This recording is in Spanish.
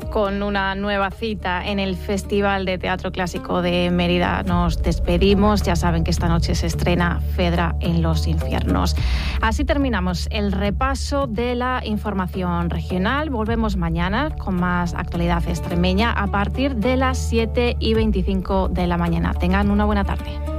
con una nueva cita en el Festival de Teatro Clásico de Mérida. Nos despedimos. Ya saben que esta noche se estrena Fedra en los infiernos. Así terminamos el repaso de la información regional. Volvemos mañana con más actualidad extremeña a partir de las 7:25 de la mañana. Tengan una buena tarde.